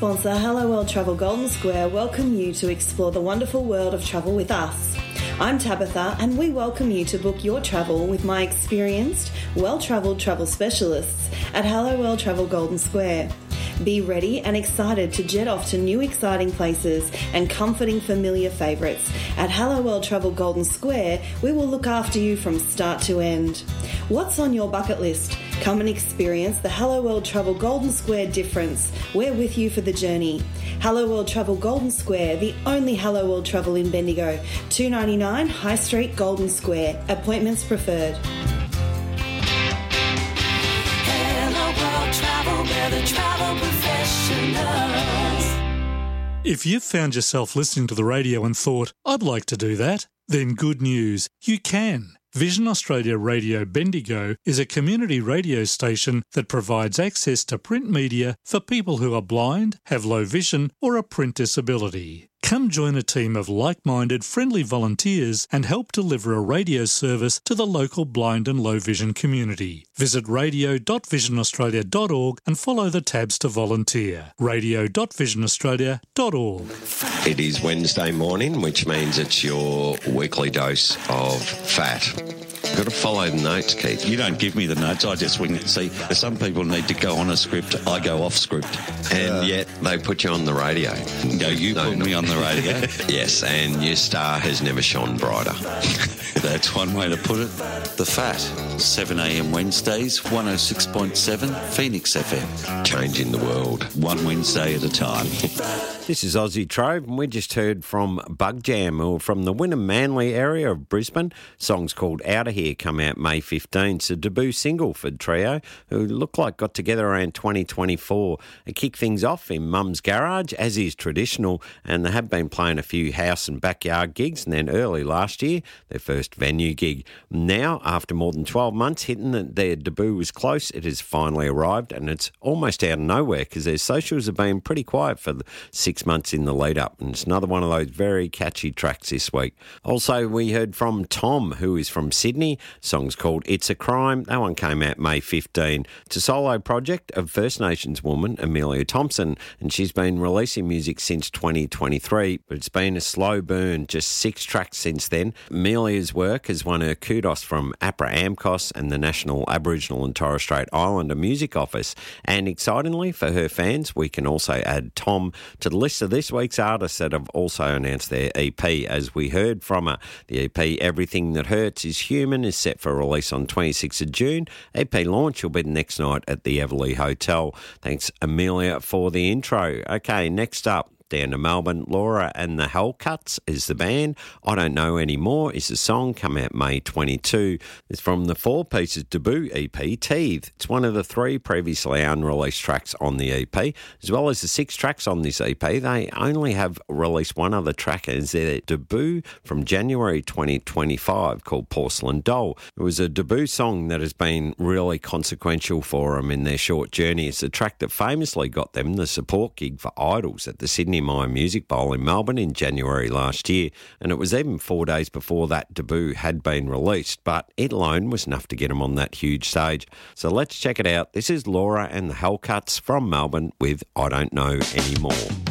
sponsor, Hello World Travel Golden Square, welcome you to explore the wonderful world of travel with us. I'm Tabitha, and we welcome you to book your travel with my experienced, well-travelled travel specialists at Hello World Travel Golden Square. Be ready and excited to jet off to new exciting places and comforting familiar favourites. At Hello World Travel Golden Square, we will look after you from start to end. What's on your bucket list? Come and experience the Hello World Travel Golden Square difference. We're with you for the journey. Hello World Travel Golden Square, the only Hello World Travel in Bendigo. $2.99 High Street, Golden Square. Appointments preferred. If you've found yourself listening to the radio and thought, I'd like to do that, then good news, you can. Vision Australia Radio Bendigo is a community radio station that provides access to print media for people who are blind, have low vision or a print disability. Come join a team of like-minded, friendly volunteers and help deliver a radio service to the local blind and low vision community. Visit radio.visionaustralia.org and follow the tabs to volunteer. radio.visionaustralia.org. It is Wednesday morning, which means it's your weekly dose of fat. You've got to follow the notes, Keith. You don't give me the notes, I just wing it. See, some people need to go on a script, I go off script. And yet they put you on the radio. Put me on the radio. Yes, and your star has never shone brighter. That's one way to put it. The Fat, 7am Wednesdays, 106.7 Phoenix FM. Changing the world. One Wednesday at a time. This is Aussie Trove, and we just heard from Bug Jam, or from the Wynnum Manly area of Brisbane. Song's called Out of Here, come out May 15. It's a debut single for the trio, who look like got together around 2024. They kick things off in Mum's Garage, as is traditional, and they have been playing a few house and backyard gigs, and then early last year, their first venue gig. Now, after more than 12 months, hitting that their debut was close, it has finally arrived, and it's almost out of nowhere because their socials have been pretty quiet for the 6 months in the lead up, and it's another one of those very catchy tracks this week. Also, we heard from Tom, who is from Sydney. Song's called It's a Crime. That one came out May 15. It's a solo project of First Nations woman Amelia Thompson, and she's been releasing music since 2023, but it's been a slow burn, just 6 tracks since then. Amelia's work has won her kudos from APRA AMCOS and the National Aboriginal and Torres Strait Islander Music Office, and excitingly for her fans, we can also add Tom to the list of this week's artists that have also announced their EP, as we heard from her. The EP Everything That Hurts Is Human is set for release on 26th of June. EP launch will be the next night at the Everleigh Hotel. Thanks, Amelia, for the intro. Okay, next up, down to Melbourne, Laura and the Hellcuts is the band. I Don't Know Anymore is the song, come out May 22. It's from the 4-pieces debut EP, Teeth. It's one of the 3 previously unreleased tracks on the EP. As well as the 6 tracks on this EP, they only have released one other track as their debut from January 2025 called Porcelain Doll. It was a debut song that has been really consequential for them in their short journey. It's a track that famously got them the support gig for Idols at the Sydney My Music Bowl in Melbourne in January last year, and it was even 4 days before that debut had been released, but it alone was enough to get them on that huge stage. So let's check it out. This is Laura and the Hellcuts from Melbourne with I Don't Know Anymore.